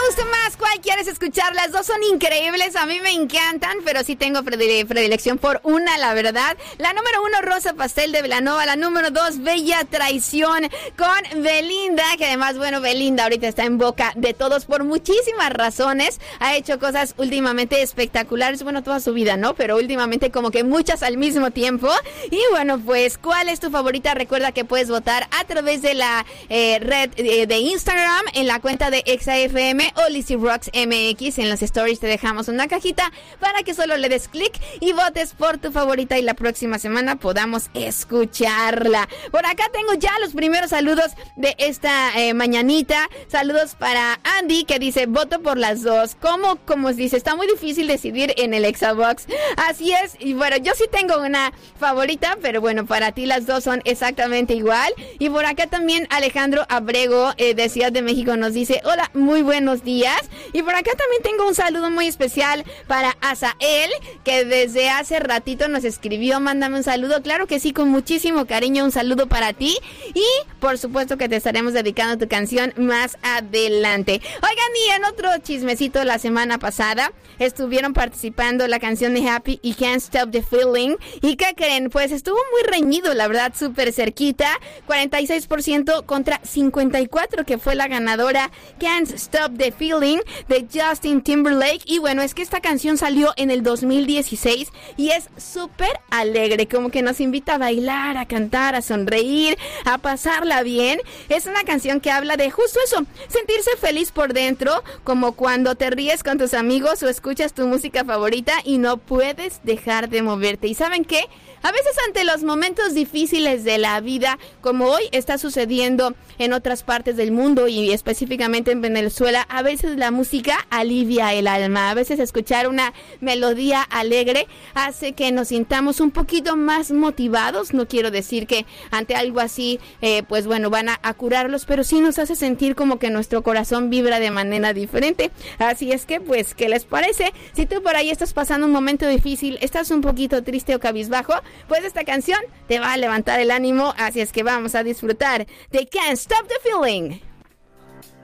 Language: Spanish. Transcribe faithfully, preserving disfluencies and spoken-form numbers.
gusta más? ¿Cuál quieres escuchar? Las dos son increíbles, a mí me encantan, pero sí tengo predilección por una, la verdad. La número uno, Rosa Pastel de Belanova. La número dos, Bella Traición con Belinda, que además, bueno, Belinda ahorita está en boca de todos por muchísimas razones. Ha hecho cosas últimamente espectaculares, bueno, toda su vida, ¿no? Pero últimamente como que muchas al mismo tiempo. Y bueno, pues, ¿cuál es tu favorita? Recuerda que puedes votar a través de la eh, red eh, de Instagram, en la cuenta de Exa F M o Lizzy Rocks M X. En los stories te dejamos una cajita para que solo le des clic y votes por tu favorita y la próxima semana podamos escucharla. Por acá tengo ya los primeros saludos de esta eh, mañanita. Saludos para Andy, que dice, voto por las dos. ¿Cómo? Como dice, está muy difícil decidir en el Exabox. Así es, y bueno, yo sí tengo una favorita, pero bueno, para ti las dos son exactamente igual. Y por acá también Alejandro Abrego eh, de Ciudad de México nos dice, hola, muy buenos días. Y por acá también tengo un saludo muy especial para Asael, que desde hace ratito nos escribió, mándame un saludo. Claro que sí, con muchísimo cariño, un saludo para ti. Y por supuesto que te estaremos dedicando tu canción más adelante. Oigan, y en otro chismecito, la semana pasada estuvieron participando la canción de Happy y Can't Stop the Feeling. ¿Y qué creen? Pues estuvo muy reñido, la verdad, súper cerquita. cuarenta y seis por ciento contra cincuenta y cuatro por ciento, que fue la ganadora, Can't Stop the Feeling de Justin Timberlake. Y bueno, es que esta canción salió en el dos mil dieciséis y es súper alegre, como que nos invita a bailar, a cantar, a sonreír, a pasarla bien. Es una canción que habla de justo eso, sentirse feliz por dentro, como cuando te ríes con tus amigos o escuchas tu música favorita y no puedes dejar de moverte. ¿Y saben qué? A veces ante los momentos difíciles de la vida, como hoy está sucediendo en otras partes del mundo y específicamente en Venezuela, a veces la música alivia el alma. A veces escuchar una melodía alegre hace que nos sintamos un poquito más motivados. No quiero decir que ante algo así, eh, pues bueno, van a, a curarlos, pero sí nos hace sentir como que nuestro corazón vibra de manera diferente. Así es que, pues, ¿qué les parece? Si tú por ahí estás pasando un momento difícil, estás un poquito triste o cabizbajo, pues esta canción te va a levantar el ánimo, así es que vamos a disfrutar de Can't Stop the Feeling.